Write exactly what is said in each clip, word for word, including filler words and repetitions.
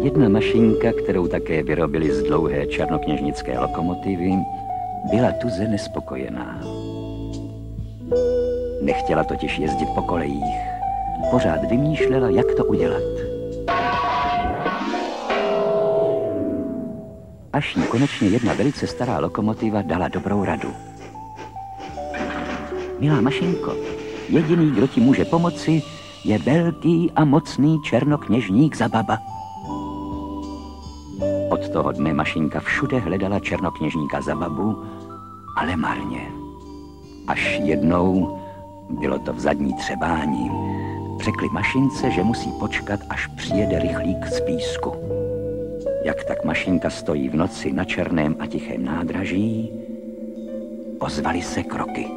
Jedna mašinka, kterou také vyrobili z dlouhé černokněžnické lokomotivy, byla tuze nespokojená. Nechtěla totiž jezdit po kolejích. Pořád vymýšlela, jak to udělat. Až jí konečně jedna velice stará lokomotiva dala dobrou radu. Milá mašinko, jediný, kdo ti může pomoci, je velký a mocný černokněžník Zababa. Od toho dne mašinka všude hledala černokněžníka Zababu, ale marně. Až jednou, bylo to v zadní Třebání, řekli mašince, že musí počkat, až přijede rychlík z Písku. Jak tak mašinka stojí v noci na černém a tichém nádraží, ozvaly se kroky.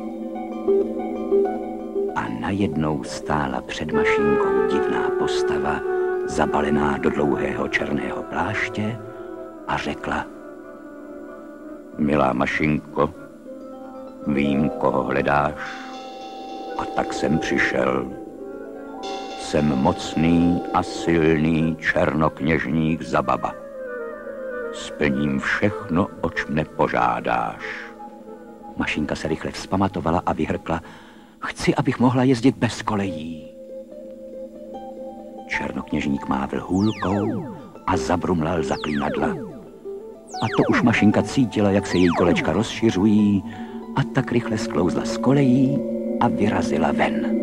A najednou stála před mašinkou divná postava, zabalená do dlouhého černého pláště, a řekla: Milá mašinko, vím, koho hledáš, a tak jsem přišel. Jsem mocný a silný černokněžník Zababa. Splním všechno, oč mne požádáš. Mašinka se rychle vzpamatovala a vyhrkla: Chci, abych mohla jezdit bez kolejí. Černokněžník mávl hůlkou a zabrumlal zaklínadla. A to už mašinka cítila, jak se její kolečka rozšiřují, a tak rychle sklouzla z kolejí a vyrazila ven.